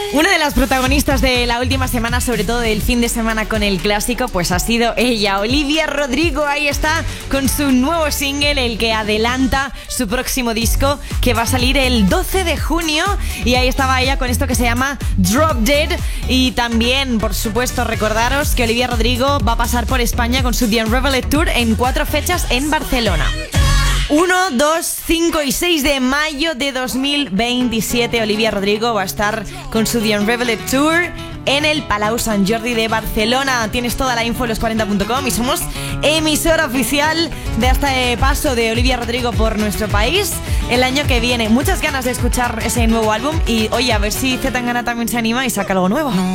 Una de las protagonistas de la última semana, sobre todo del fin de semana con el clásico, pues ha sido ella, Olivia Rodrigo. Ahí está con su nuevo single, el que adelanta su próximo disco, que va a salir el 12 de junio. Y ahí estaba ella con esto que se llama Drop Dead. Y también, por supuesto, recordaros que Olivia Rodrigo va a pasar por España con su The Unraveled Tour en 4 fechas en Barcelona. 1, 2, 5 y 6 de mayo de 2027 Olivia Rodrigo va a estar con su The Unraveled Tour en el Palau Sant Jordi de Barcelona. Tienes toda la info en los40.com y somos emisora oficial de este paso de Olivia Rodrigo por nuestro país el año que viene. Muchas ganas de escuchar ese nuevo álbum y oye, a ver si Zetangana también se anima y saca algo nuevo.